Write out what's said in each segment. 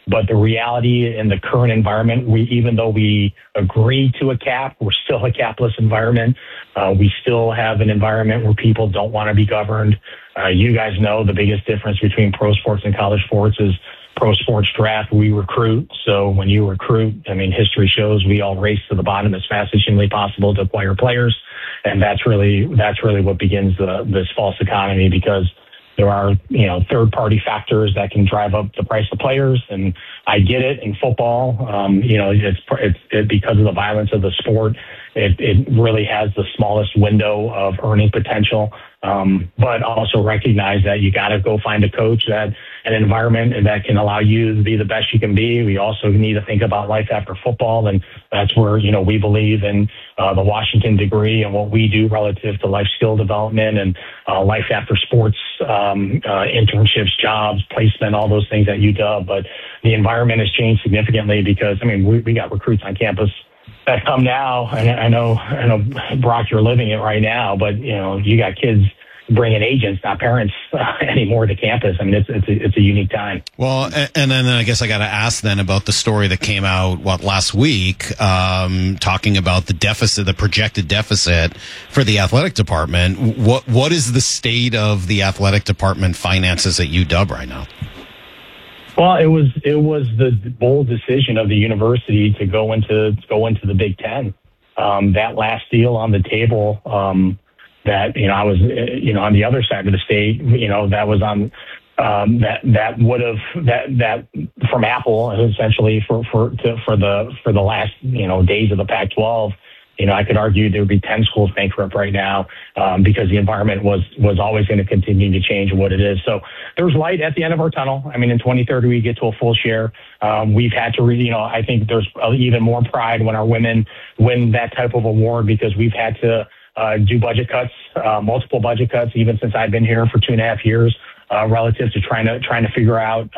But the reality in the current environment, even though we agreed to a cap, we're still a capless environment. We still have an environment where people don't want to be governed. You guys know the biggest difference between pro sports and college sports is pro sports draft. We recruit. So when you recruit, history shows we all race to the bottom as fast as humanly possible to acquire players. And that's really what begins this false economy, because there are, third-party factors that can drive up the price of players, and I get it in football. It's because of the violence of the sport. It really has the smallest window of earning potential, but also recognize that you got to go find a coach, that an environment that can allow you to be the best you can be. We also need to think about life after football, and that's where we believe in the Washington degree and what we do relative to life skill development and life after sports, internships, jobs, placement, all those things at UW. But the environment has changed significantly because we got recruits on campus that come now, and I know, Brock, you're living it right now, but you got kids bringing agents, not parents, anymore to campus. It's a unique time. Well, and then I guess I got to ask then about the story that came out last week, talking about the deficit, the projected deficit for the athletic department. What is the state of the athletic department finances at UW right now? Well, it was the bold decision of the university to go into the Big Ten. That last deal on the table, that I was on the other side of the state, that was on that would have that from Apple essentially for the last days of the Pac-12. I could argue there would be 10 schools bankrupt right now because the environment was always going to continue to change what it is. So there's light at the end of our tunnel. In 2030, we get to a full share. We've had to I think there's even more pride when our women win that type of award, because we've had to do budget cuts, multiple budget cuts, even since I've been here for 2.5 years, relative to trying to figure out,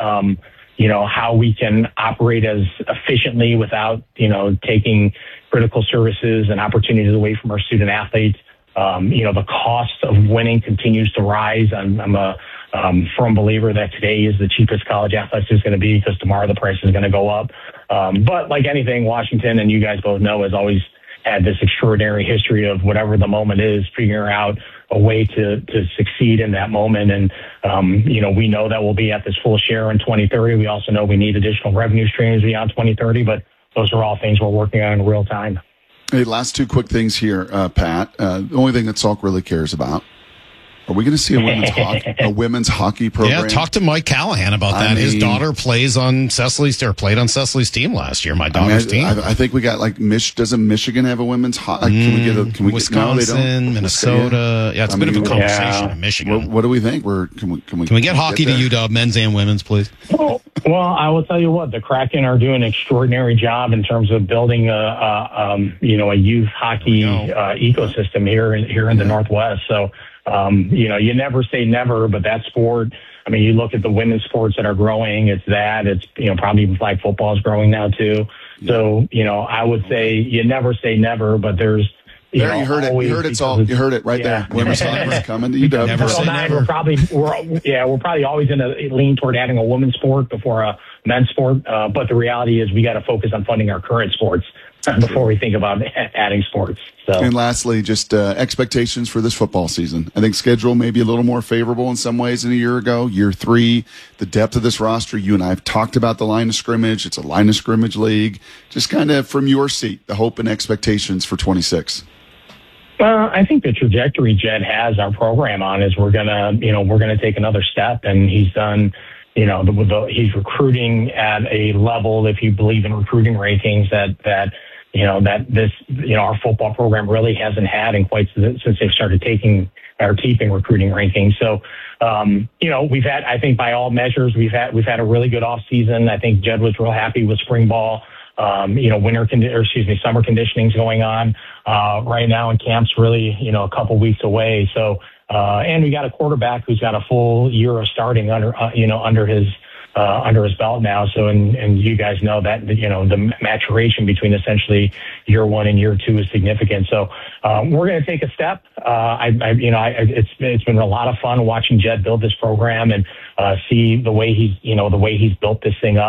how we can operate as efficiently without, taking critical services and opportunities away from our student athletes. The cost of winning continues to rise. I'm a firm believer that today is the cheapest college athletics is going to be, because tomorrow the price is going to go up. But like anything, Washington, and you guys both know, has always had this extraordinary history of whatever the moment is, figuring out a way to succeed in that moment. And, we know that we'll be at this full share in 2030. We also know we need additional revenue streams beyond 2030, but those are all things we're working on in real time. Hey, last two quick things here, Pat. The only thing that Salk really cares about. Are we going to see a women's hockey program? Yeah, talk to Mike Callahan about that. His daughter played on Cecily's team last year. My daughter's team. I think we got doesn't Michigan have a women's hockey? Can we Wisconsin, Minnesota? Yeah, it's a bit of a conversation in Michigan. What do we think? Can we get hockey to UW, men's and women's, please? Well, I will tell you what, the Kraken are doing an extraordinary job in terms of building a youth hockey ecosystem here in the Northwest. So. You never say never, but that sport, you look at the women's sports that are growing, it's probably even flag football is growing now too. So, I would say you never say never, but there's, you heard it. You heard it right there. Women's hockey is coming to UW. Never say never. We're probably always going to lean toward adding a women's sport before a men's sport. But the reality is we got to focus on funding our current sports before we think about adding sports. So. And lastly, just expectations for this football season. I think schedule may be a little more favorable in some ways than a year ago. Year 3, the depth of this roster. You and I have talked about the line of scrimmage. It's a line of scrimmage league. Just kind of from your seat, the hope and expectations for 26. I think the trajectory Jed has our program on is we're gonna take another step, and he's done. He's recruiting at a level, if you believe in recruiting rankings, that our football program really hasn't had in quite since they've started keeping recruiting rankings. So, we've had, I think by all measures, we've had a really good off season. I think Jed was real happy with spring ball. Summer conditioning's going on right now, and camp's really, a couple weeks away. So, and we got a quarterback who's got a full year of starting under his belt now. So, and you guys know that, the maturation between essentially year 1 and year 2 is significant. So, we're going to take a step. It's been a lot of fun watching Jed build this program and see the way he's built this thing up.